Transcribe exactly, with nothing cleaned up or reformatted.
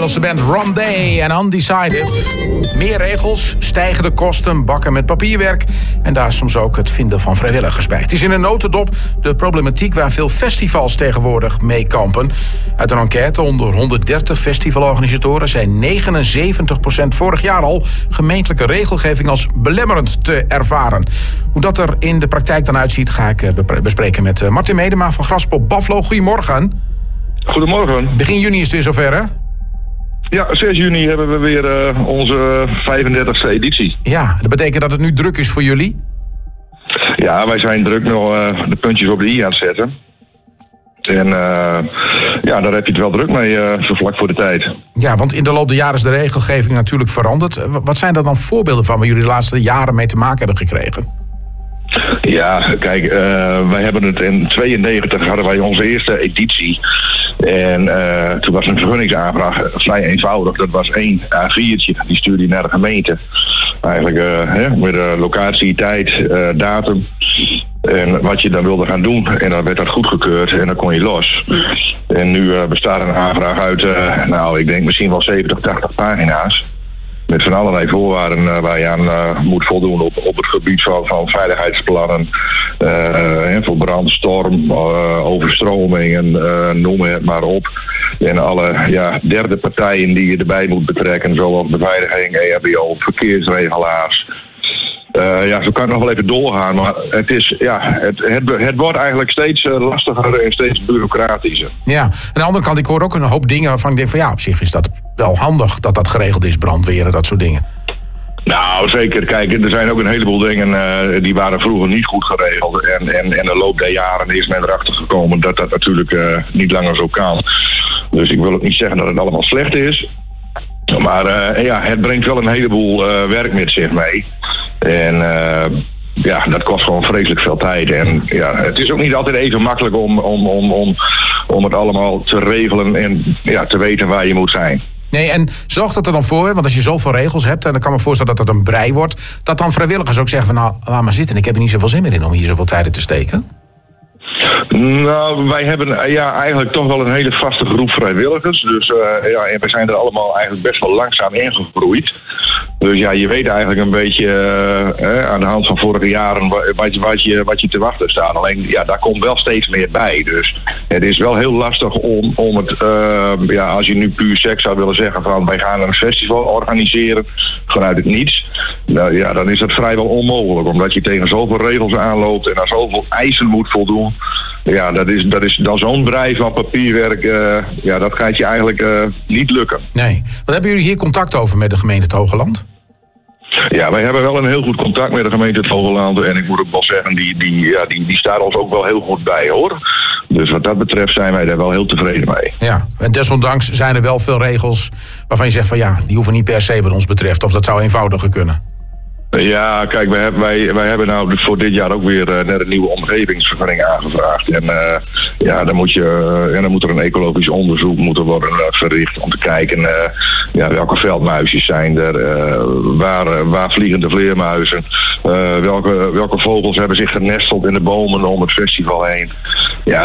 Engelse band Rondé en Undecided. Meer regels, stijgende kosten, bakken met papierwerk en daar soms ook het vinden van vrijwilligers bij. Het is in een notendop de problematiek waar veel festivals tegenwoordig mee kampen. Uit een enquête onder honderddertig festivalorganisatoren zijn negenenzeventig procent vorig jaar al gemeentelijke regelgeving als belemmerend te ervaren. Hoe dat er in de praktijk dan uitziet ga ik bespreken met Martin Medema van Graspop Baflo. Goedemorgen. Goedemorgen. Begin juni is het weer zover, hè? Ja, zes juni hebben we weer uh, onze vijfendertigste editie. Ja, dat betekent dat het nu druk is voor jullie? Ja, wij zijn druk nog uh, de puntjes op de i aan het zetten. En uh, ja, daar heb je het wel druk mee, uh, zo vlak voor de tijd. Ja, want in de loop der jaren is de regelgeving natuurlijk veranderd. Wat zijn er dan voorbeelden van waar jullie de laatste jaren mee te maken hebben gekregen? Ja, kijk, uh, wij hebben het in tweeënnegentig hadden wij onze eerste editie. En uh, toen was een vergunningsaanvraag vrij eenvoudig. Dat was één A viertje, die stuurde je naar de gemeente. Eigenlijk uh, hè, met uh, locatie, tijd, uh, datum. En wat je dan wilde gaan doen. En dan werd dat goedgekeurd en dan kon je los. En nu uh, bestaat een aanvraag uit, uh, nou, ik denk misschien wel zeventig, tachtig pagina's. Met van allerlei voorwaarden uh, waar je aan uh, moet voldoen op, op het gebied van, van veiligheidsplannen. Uh, voor brand, storm, uh, overstromingen, uh, noem het maar op. En alle ja, derde partijen die je erbij moet betrekken, zoals beveiliging, E H B O, verkeersregelaars. Uh, ja, zo kan ik nog wel even doorgaan, maar het, is, ja, het, het, het wordt eigenlijk steeds uh, lastiger en steeds bureaucratischer. Ja, aan de andere kant, ik hoor ook een hoop dingen waarvan ik denk van ja, op zich is dat wel handig dat dat geregeld is, brandweer en dat soort dingen. Nou, zeker. Kijk, er zijn ook een heleboel dingen uh, die waren vroeger niet goed geregeld. En, en, en de loop der jaren is men erachter gekomen dat dat natuurlijk uh, niet langer zo kan. Dus ik wil ook niet zeggen dat het allemaal slecht is. Maar uh, ja, het brengt wel een heleboel uh, werk met zich mee. En uh, ja, dat kost gewoon vreselijk veel tijd. En ja, het is ook niet altijd even makkelijk om, om, om, om, om het allemaal te regelen en ja, te weten waar je moet zijn. Nee, en zorgt dat er dan voor, want als je zoveel regels hebt, en dan kan me voorstellen dat dat een brei wordt, dat dan vrijwilligers ook zeggen van nou, laat maar zitten, ik heb er niet zoveel zin meer in om hier zoveel tijd in te steken? Nou, wij hebben ja, eigenlijk toch wel een hele vaste groep vrijwilligers. Dus uh, ja, en we zijn er allemaal eigenlijk best wel langzaam ingegroeid. Dus ja, je weet eigenlijk een beetje uh, aan de hand van vorige jaren wat je, wat, je, wat je te wachten staat. Alleen ja, daar komt wel steeds meer bij. Dus het is wel heel lastig om, om het, uh, ja, als je nu puur seks zou willen zeggen van wij gaan een festival organiseren vanuit het niets. Nou ja, dan is dat vrijwel onmogelijk. Omdat je tegen zoveel regels aanloopt en aan zoveel eisen moet voldoen. Ja, dat is, dat is dan zo'n brei van papierwerk. Uh, ja, dat gaat je eigenlijk uh, niet lukken. Nee. Wat hebben jullie hier contact over met de gemeente het Hogeland? Ja, wij hebben wel een heel goed contact met de gemeente het Hogeland. En ik moet ook wel zeggen, die, die, ja, die, die staat ons ook wel heel goed bij, hoor. Dus wat dat betreft zijn wij daar wel heel tevreden mee. Ja, en desondanks zijn er wel veel regels waarvan je zegt van ja, die hoeven niet per se wat ons betreft. Of dat zou eenvoudiger kunnen. Ja, kijk, wij, wij, wij hebben nou voor dit jaar ook weer uh, net een nieuwe omgevingsvergunning aangevraagd. En uh, ja, dan moet, je, uh, dan moet er een ecologisch onderzoek moeten worden uh, verricht om te kijken uh, ja, welke veldmuisjes zijn er, uh, waar, uh, waar vliegen de vleermuizen, uh, welke, welke vogels hebben zich genesteld in de bomen om het festival heen. Ja,